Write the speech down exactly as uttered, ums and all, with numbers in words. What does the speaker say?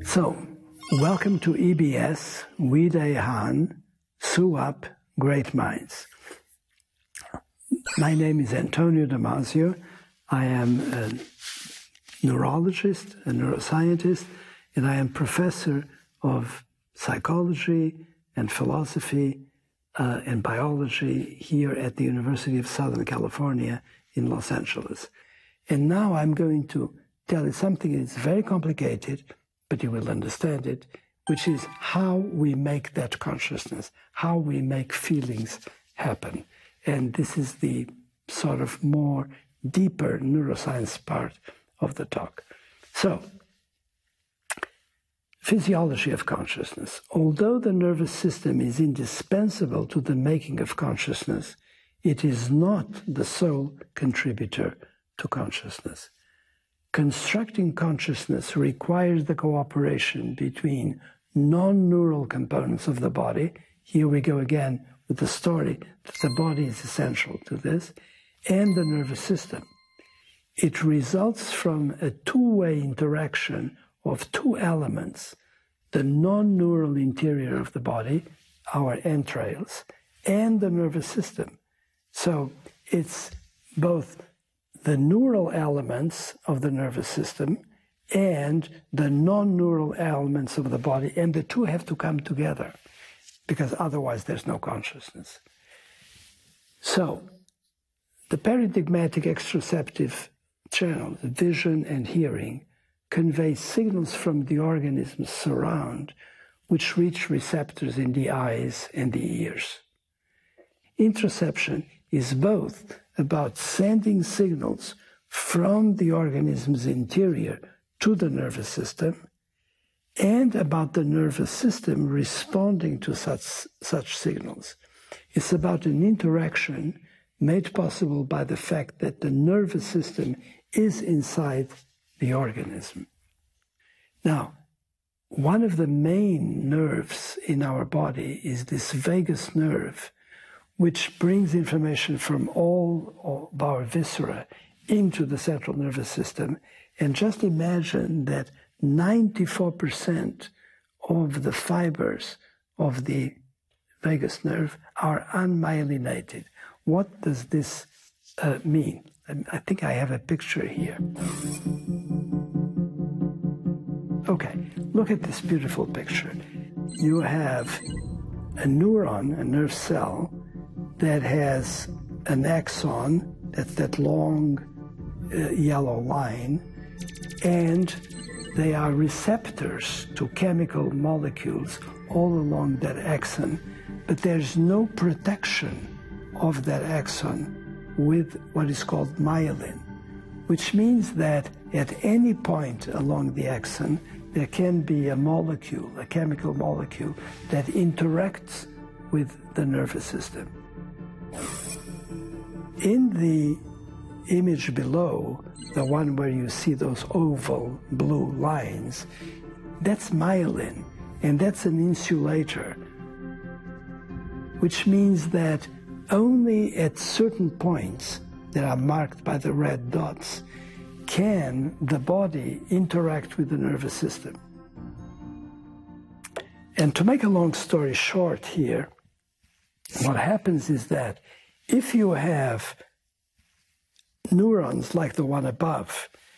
So, welcome to E B S, Wide Han, Suap, Great Minds. My name is Antonio Damasio. I am a neurologist, a neuroscientist, and I am professor of psychology and philosophy uh, and biology here at the University of Southern California in Los Angeles. And now I'm going to tell you something that's very complicated, but you will understand it, which is how we make that consciousness, how we make feelings happen. And this is the sort of more deeper neuroscience part of the talk. So, physiology of consciousness. Although the nervous system is indispensable to the making of consciousness, it is not the sole contributor to consciousness. Constructing consciousness requires the cooperation between non-neural components of the body. Here we go again with the story that the body is essential to this, and the nervous system. It results from a two-way interaction of two elements, the non-neural interior of the body, our entrails, and the nervous system. So it's both the neural elements of the nervous system and the non-neural elements of the body, and the two have to come together, because otherwise there's no consciousness. So, the paradigmatic exteroceptive channels, vision and hearing, convey signals from the organism's surround, which reach receptors in the eyes and the ears. Interoception is both about sending signals from the organism's interior to the nervous system and about the nervous system responding to such, such signals. It's about an interaction made possible by the fact that the nervous system is inside the organism. Now, one of the main nerves in our body is this vagus nerve, which brings information from all of our viscera into the central nervous system. And just imagine that ninety-four percent of the fibers of the vagus nerve are unmyelinated. What does this uh, mean? I think I have a picture here. Okay, look at this beautiful picture. You have a neuron, a nerve cell, that has an axon, that's that long uh, yellow line, and they are receptors to chemical molecules all along that axon, but there's no protection of that axon with what is called myelin, which means that at any point along the axon, there can be a molecule, a chemical molecule, that interacts with the nervous system. In the image below, the one where you see those oval blue lines, that's myelin, and that's an insulator, which means that only at certain points that are marked by the red dots can the body interact with the nervous system. And to make a long story short here, what happens is that if you have neurons like the one above,